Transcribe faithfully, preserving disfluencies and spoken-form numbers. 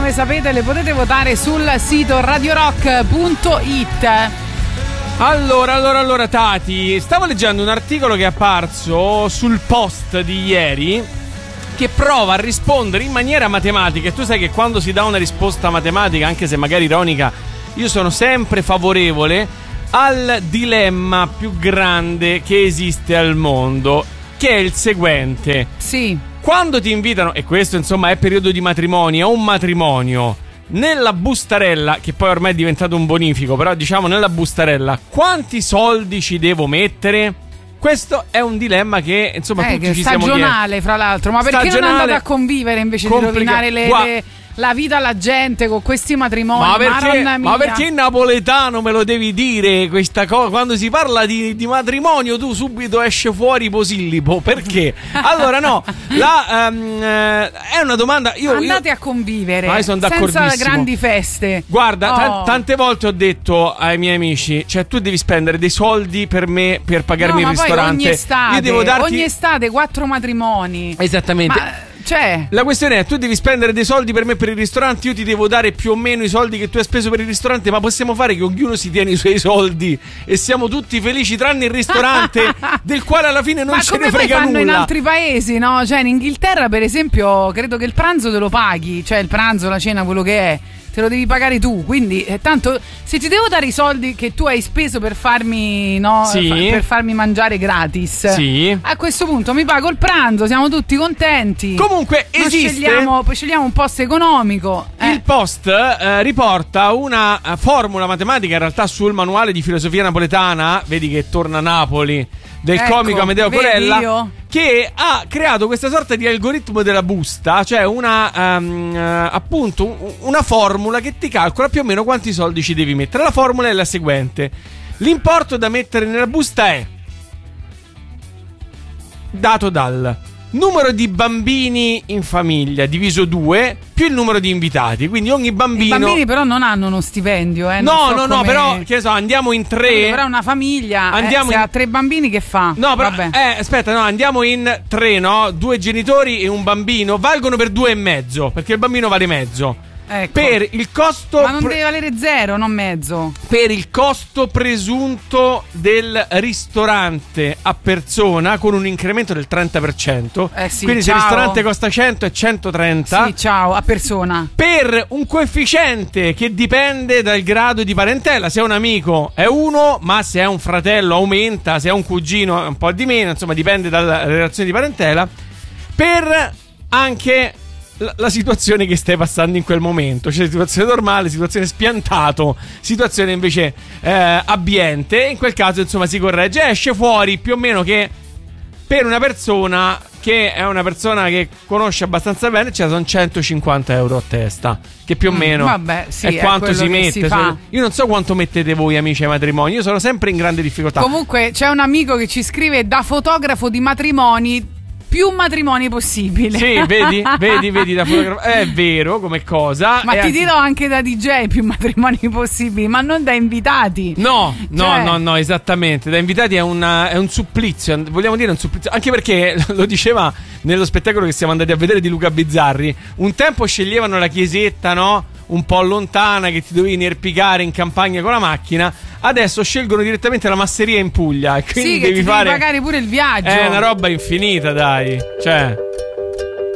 come sapete le potete votare sul sito radio rock punto it. Allora, allora, allora Tati, stavo leggendo un articolo che è apparso sul Post di ieri che prova a rispondere in maniera matematica, e tu sai che quando si dà una risposta matematica, anche se magari ironica, io sono sempre favorevole al dilemma più grande che esiste al mondo, che è il seguente. Sì. Quando ti invitano, e questo insomma è periodo di matrimoni, a un matrimonio, nella bustarella, che poi ormai è diventato un bonifico, però diciamo nella bustarella, quanti soldi ci devo mettere? Questo è un dilemma che insomma eh, tutti che ci siamo chiesti. Stagionale, fra l'altro. Ma perché non andate a convivere invece complica- di rovinare le, Gua- le, la vita alla gente con questi matrimoni? Ma perché, ma perché in napoletano me lo devi dire questa cosa? Quando si parla di, di matrimonio tu subito esce fuori posillipo. Perché? Allora no, la, um, è una domanda. Io, Andate io, a convivere ma io sono senza grandi feste. Guarda, oh. t- tante volte ho detto ai miei amici, cioè tu devi spendere dei soldi per me per pagarmi no, il ma ristorante. Poi ogni estate, io devo darti... ogni estate quattro matrimoni. Esattamente. Ma... Cioè. La questione è, tu devi spendere dei soldi per me per il ristorante, io ti devo dare più o meno i soldi che tu hai speso per il ristorante, ma possiamo fare che ognuno si tiene i suoi soldi e siamo tutti felici tranne il ristorante del quale alla fine non ma ce ne frega nulla. Ma come fanno nulla. In altri paesi, no? Cioè in Inghilterra per esempio credo che il pranzo te lo paghi, cioè il pranzo, la cena, quello che è, te lo devi pagare tu, quindi eh, tanto se ti devo dare i soldi che tu hai speso per farmi, no, sì. fa, per farmi mangiare gratis, sì. a questo punto mi pago il pranzo, siamo tutti contenti. Comunque esiste, scegliamo, scegliamo un posto economico. eh. Il Post eh, riporta una uh, formula matematica in realtà sul manuale di filosofia napoletana, vedi che torna Napoli, del ecco, comico Amedeo Corella, io? che ha creato questa sorta di algoritmo della busta, cioè una um, uh, appunto una formula che ti calcola più o meno quanti soldi ci devi mettere. La formula è la seguente: l'importo da mettere nella busta è dato dal numero di bambini in famiglia diviso due più il numero di invitati, quindi ogni bambino. I bambini però non hanno uno stipendio, eh. No, non so no, come... no, però che ne so, andiamo in tre. Però una famiglia, andiamo eh, se in... ha tre bambini che fa? No, però Vabbè. eh, aspetta, no, andiamo in tre, no? Due genitori e un bambino valgono per due e mezzo, perché il bambino vale mezzo. Ecco. Per il costo. Ma non pre- deve valere zero, non mezzo. Per il costo presunto del ristorante a persona con un incremento del trenta per cento. Eh sì, quindi ciao. se il ristorante costa cento è centotrenta. Sì, ciao, a persona. Per un coefficiente che dipende dal grado di parentela. Se è un amico è uno, ma se è un fratello aumenta, se è un cugino è un po' di meno, insomma dipende dalla relazione di parentela. Per anche La, la situazione che stai passando in quel momento, cioè situazione normale, situazione spiantato, situazione invece eh, abbiente. In quel caso insomma si corregge, esce fuori più o meno che per una persona che è una persona che conosce abbastanza bene, cioè sono centocinquanta euro a testa, che più o meno mm, vabbè, sì, è quanto è si mette si fa. Io non so quanto mettete voi amici ai matrimoni, io sono sempre in grande difficoltà. Comunque c'è un amico che ci scrive: da fotografo di matrimoni, più matrimoni possibile. Sì, vedi, vedi, vedi da fotografo. È vero come cosa. Ma ti anche... dirò anche da D J più matrimoni possibili, ma non da invitati. No, no, cioè... no, no, esattamente. Da invitati è, una, è un supplizio. Vogliamo dire un supplizio. Anche perché lo diceva nello spettacolo che siamo andati a vedere di Luca Bizzarri. Un tempo sceglievano la chiesetta, no? Un po' lontana, che ti dovevi inerpicare in campagna con la macchina. Adesso scelgono direttamente la masseria in Puglia. E quindi sì, devi che ti fare. Devi pagare pure il viaggio. È una roba infinita, dai. Cioè.